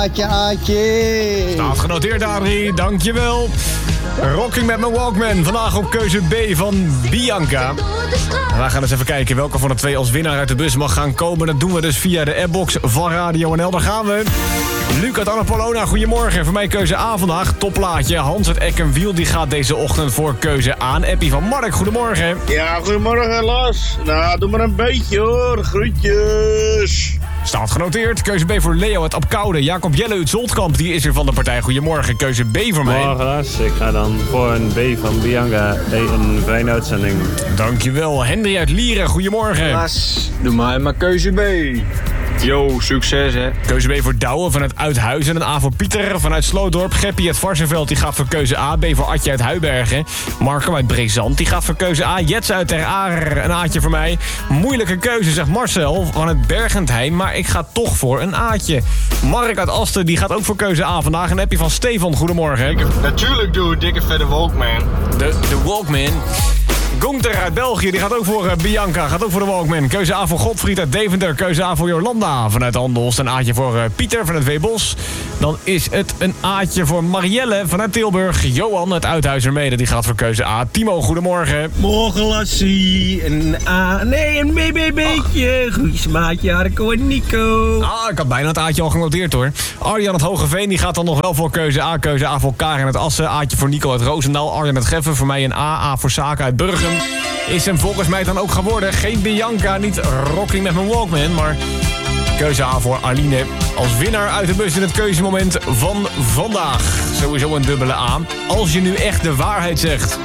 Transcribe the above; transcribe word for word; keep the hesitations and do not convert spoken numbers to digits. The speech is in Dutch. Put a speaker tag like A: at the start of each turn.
A: Aatje, Aatje.
B: Staat genoteerd, Adrie. Dankjewel. Rocking met mijn Walkman. Vandaag op keuze B van Bianca. We gaan eens even kijken welke van de twee als winnaar uit de bus mag gaan komen. Dat doen we dus via de appbox van Radio N L. Daar gaan we. Luc uit Annapolona, goedemorgen. Voor mij keuze A vandaag. Topplaatje. Hans uit Eck en Wiel die gaat deze ochtend voor keuze A. Een appie van Mark, goedemorgen.
C: Ja, goedemorgen Lars. Nou, doe maar een beetje hoor. Groetjes.
B: Staat genoteerd. Keuze B voor Leo uit Apkoude. Jacob Jelle uit Zoltkamp, die is er van de partij. Goedemorgen. Keuze B voor mij.
D: Morgen Lars, ik ga dan voor een B van Bianca. Een fijne uitzending.
B: Dankjewel. Henry uit Lieren, goedemorgen.
E: Lars, doe maar maar keuze B. Yo, succes hè.
B: Keuze B voor Douwe vanuit Uithuizen. Een A voor Pieter vanuit Slootdorp. Geppie uit Varsenveld, die gaat voor keuze A. B voor Atje uit Huibergen. Marco uit Brezant, die gaat voor keuze A. Jets uit Ter Aar, een A'tje voor mij. Moeilijke keuze, zegt Marcel vanuit Bergentheim. Maar ik ga toch voor een A'tje. Mark uit Asten, die gaat ook voor keuze A vandaag. Een appje van Stefan, goedemorgen.
E: Natuurlijk doe ik dikke vette Walkman.
B: De, de Walkman. Gunther uit België, die gaat ook voor uh, Bianca, gaat ook voor de Walkman. Keuze A voor Godfried uit Deventer. Keuze A voor Jolanda vanuit Andelst. Een A'tje voor uh, Pieter vanuit Weebos. Dan is het een A'tje voor Marielle vanuit Tilburg. Johan uit Uithuizermede, die gaat voor keuze A. Timo, goedemorgen.
F: Morgen Lassie. Een A, nee, een B B B'tje. Groetjes maatje, Harko en Nico.
B: Ah, ik had bijna het A'tje al genoteerd hoor. Arjan uit Hogeveen, die gaat dan nog wel voor keuze A. Keuze A voor Karen uit Assen. A'tje voor Nico uit Roosendaal. Arjan uit Geffen, voor mij een A. A voor Saka uit Burgum. Is hem volgens mij dan ook geworden. Geen Bianca, niet Rocking met mijn Walkman, maar keuze A voor Aline. Als winnaar uit de bus in het keuzemoment van vandaag. Sowieso een dubbele A. Als je nu echt de waarheid zegt.